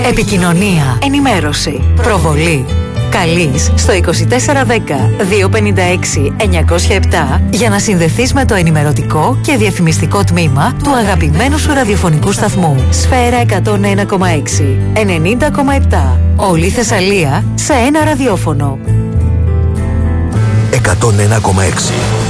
Επικοινωνία, ενημέρωση, προβολή. Καλείς στο 2410 256 907 για να συνδεθείς με το ενημερωτικό και διαφημιστικό τμήμα του αγαπημένου σου ραδιοφωνικού σταθμού. Σφαίρα 101,6, 90,7. Όλη η Θεσσαλία σε ένα ραδιόφωνο. 101,6.